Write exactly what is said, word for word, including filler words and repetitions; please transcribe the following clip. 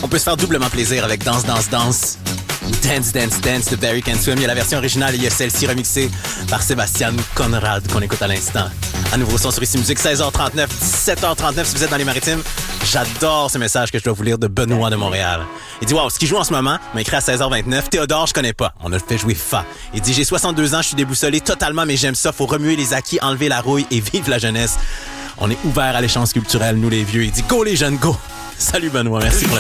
On peut se faire doublement plaisir avec Danse, Danse, Danse. Dance, Dance, Dance de Barry Can Swim. Il y a la version originale et il y a celle-ci remixée par Sébastien Conrad qu'on écoute à l'instant. À nouveau son sur Ici Musique, seize heures trente-neuf, dix-sept heures trente-neuf si vous êtes dans les Maritimes. J'adore ce message que je dois vous lire de Benoît de Montréal. Il dit « Wow, ce qui joue en ce moment m'a écrit à seize heures vingt-neuf. Théodore, je connais pas. On a fait jouer Fa. » Il dit « J'ai soixante-deux ans, je suis déboussolé totalement, mais j'aime ça. Faut remuer les acquis, enlever la rouille et vive la jeunesse. On est ouvert à l'échange culturel, nous les vieux. » Il dit « Go les jeunes, go! » Salut Benoît, merci pour